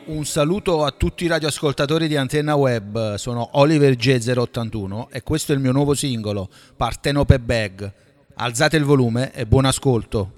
Un saluto a tutti i radioascoltatori di Antenna Web, sono Oliver J081 e questo è il mio nuovo singolo, Partenope Bag. Alzate il volume e buon ascolto.